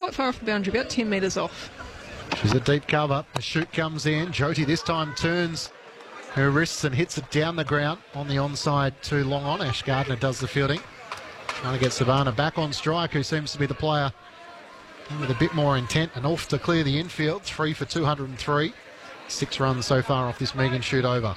quite far off the boundary, about 10 metres off. She's a deep cover. The shoot comes in. Jyoti this time turns her wrists and hits it down the ground on the onside to long on. Ash Gardner does the fielding. Trying to get Savannah back on strike, who seems to be the player with a bit more intent, and off to clear the infield. 3 for 203. 6 runs so far off this Megan shoot over.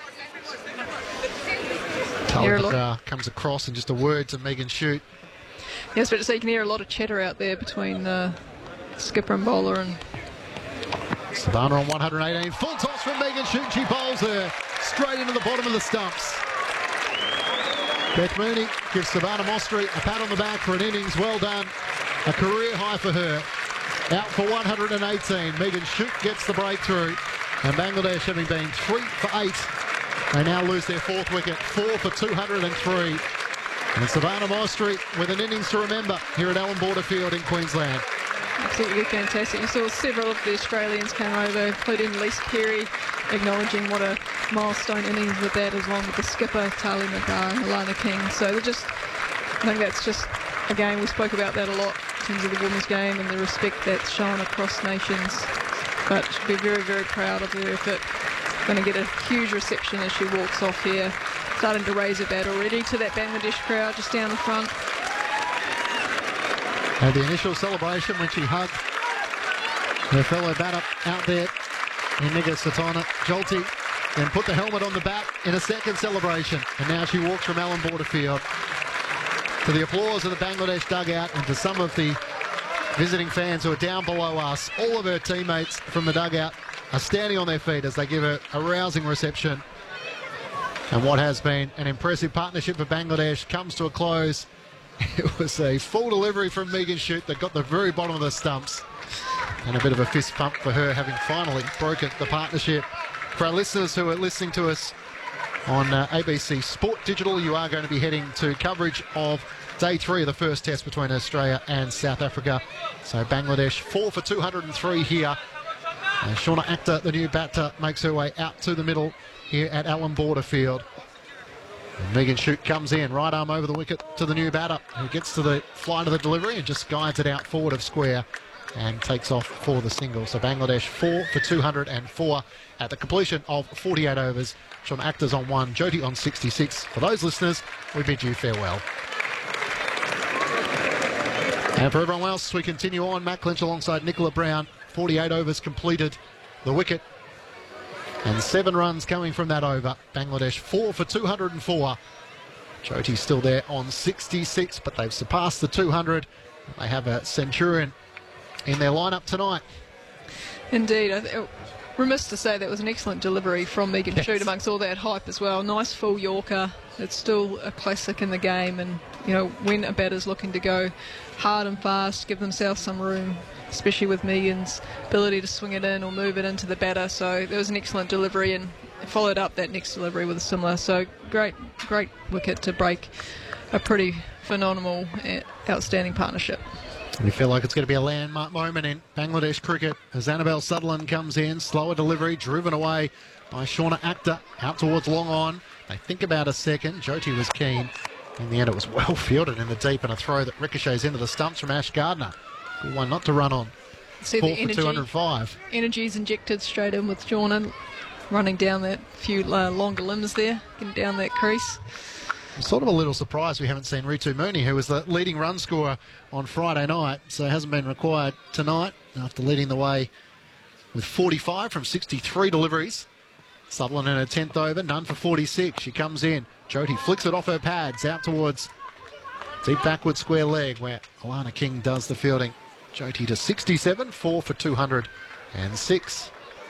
Tala comes across and just a word to Megan shoot. Yes, but you can hear a lot of chatter out there between skipper and bowler. And Savannah on 118. Full toss from Megan shoot. She bowls her straight into the bottom of the stumps. Beth Mooney gives Savannah Mostri a pat on the back for an innings. Well done. A career high for her. Out for 118. Megan Schutt gets the breakthrough. And Bangladesh, having been 3 for 8, they now lose their 4th wicket. 4 for 203. And Savannah Mostri with an innings to remember here at Allan Border Field in Queensland. Absolutely fantastic. You saw several of the Australians come over, including Lise Perry, acknowledging what a milestone innings with that, as long with the skipper, Tali McGar and Alana King. So I think that's just, again, we spoke about that a lot in terms of the women's game and the respect that's shown across nations. But she'll be very, very proud of her effort. Going to get a huge reception as she walks off here. Starting to raise her bat already to that Bangladesh crowd just down the front. And the initial celebration when she hugged her fellow batter out there, Iniga Satana Jolty, then put the helmet on the bat in a second celebration. And now she walks from Allan Border Field to the applause of the Bangladesh dugout and to some of the visiting fans who are down below us. All of her teammates from the dugout are standing on their feet as they give her a rousing reception. And what has been an impressive partnership for Bangladesh comes to a close. It was a full delivery from Megan Schutt that got the very bottom of the stumps. And a bit of a fist pump for her, having finally broken the partnership. For our listeners who are listening to us on ABC Sport Digital, you are going to be heading to coverage of day 3 of the first test between Australia and South Africa. So Bangladesh 4 for 203 here. Shauna Akhtar, the new batter, makes her way out to the middle here at Allan Border Field. And Megan Schutt comes in, right arm over the wicket to the new batter, who gets to the flight of the delivery and just guides it out forward of square and takes off for the single. So Bangladesh 4 for 204 at the completion of 48 overs. Shauna Akhtar's on 1, Jyoti on 66. For those listeners, we bid you farewell. And for everyone else, we continue on. Matt Clinch alongside Nicola Brown. 48 overs completed. The wicket. And 7 runs coming from that over. Bangladesh 4 for 204. Jyoti's still there on 66, but they've surpassed the 200. They have a Centurion in their lineup tonight. Indeed. Remiss to say that was an excellent delivery from Megan Schutt amongst all that hype as well. Nice full Yorker. It's still a classic in the game, and when a batter's looking to go hard and fast, give themselves some room, especially with Megan's ability to swing it in or move it into the batter. So there was an excellent delivery, and followed up that next delivery with a similar. So great wicket to break a pretty phenomenal, outstanding partnership. We feel like it's going to be a landmark moment in Bangladesh cricket as Annabelle Sutherland comes in. Slower delivery, driven away by Shauna Akhtar, out towards long on. They think about a second. Jyoti was keen. In the end, it was well fielded in the deep, and a throw that ricochets into the stumps from Ash Gardner. Good one not to run on. See 4 the for 205. Energy's injected straight in with Shauna, running down that few longer limbs there, getting down that crease. I'm sort of a little surprised we haven't seen Ritu Mooney, who was the leading run scorer on Friday night, so hasn't been required tonight after leading the way with 45 from 63 deliveries. Sutherland in her 10th over, none for 46. She comes in. Jyoti flicks it off her pads out towards deep backward square leg where Alana King does the fielding. Jyoti to 67, 4 for 206.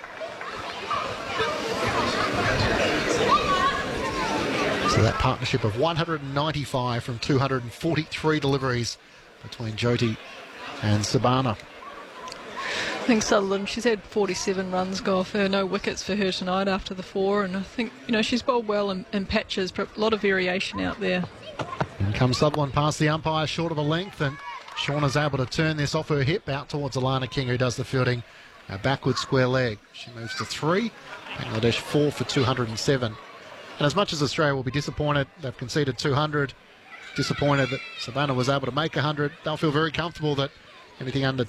So that partnership of 195 from 243 deliveries between Jyoti and Savannah. I think Sutherland, she's had 47 runs go off her, no wickets for her tonight after the 4, and I think, she's bowled well in patches, but a lot of variation out there. And comes Sutherland past the umpire, short of a length, and Shauna's able to turn this off her hip out towards Alana King, who does the fielding, a backward square leg. She moves to 3, Bangladesh 4 for 207. And as much as Australia will be disappointed, they've conceded 200, disappointed that Savannah was able to make 100, they'll feel very comfortable that anything under